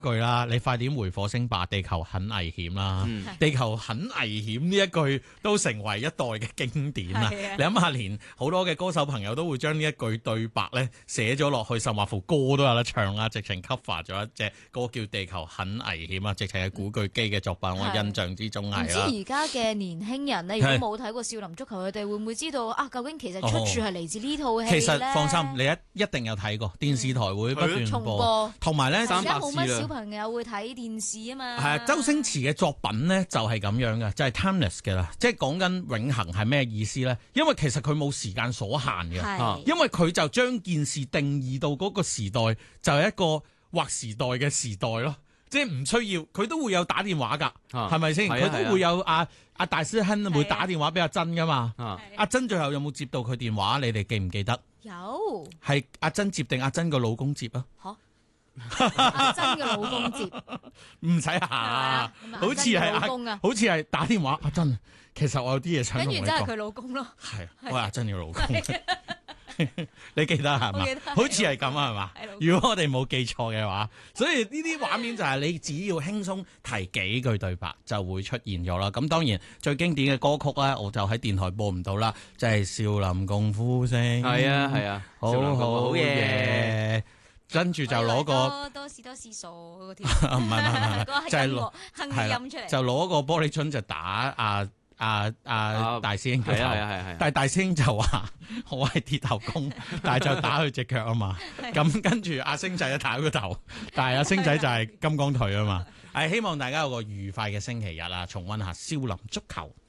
句啦，你快點回火星吧，地球很危險啦，地球很危險呢一句都成為一代嘅經典啦。你諗下，連好多嘅歌手朋友都會將呢一句對白咧寫咗落去，甚至乎歌都有得唱啊，直情 cover 咗一隻歌叫《地球很危險》啊，直情係古巨基嘅作品，我印象之中係啦。 唔知而家嘅年輕人咧，如果冇睇過少林足球，佢哋會唔會知道啊？究竟其實出處係嚟自呢套戲咧？ 其實放心，你一定有睇過，電視台會不斷重播， 同埋咧而家冇乜小朋友會睇電視啊嘛。 係啊，周星馳嘅作品咧就係咁樣嘅，就係 timeless 嘅啦，即係講緊永恆係咩意思咧？因為其實佢冇時間所限嘅，因為佢就將件事定義到嗰個時代就係一個劃時代嘅時代咯。即係唔需要，佢都會有打電話㗎，係咪先？佢都會有阿大師兄會打電話俾阿珍㗎嘛。阿珍最後有冇接到佢電話？你哋記唔記得？ 有。係阿珍接定阿珍個老公接啊？ 阿珍嘅老公接。 唔使下，好似係好似係打電話。阿珍，其實我有啲嘢想同你講。 跟住真係佢老公咯。 係，我係阿珍嘅老公。你記得係嘛？好似係咁啊，係嘛？如果我哋冇記錯嘅話，所以呢啲畫面就係你只要輕鬆提幾句對白就會出現咗啦。咁當然最經典嘅歌曲咧，我就喺電台播唔到啦，就係少林功夫聲。 係啊， 好嘢。跟住就攞個多士傻嗰條， 唔係，就係哼音出嚟， 就攞個玻璃樽就打大師兄， 係， 但係大師兄就話我係鐵頭功，但係就打佢隻腳啊嘛。咁跟住阿星仔就打佢個頭，但係阿星仔就係金剛腿啊嘛。希望大家有個愉快嘅星期日啊，重溫下少林足球。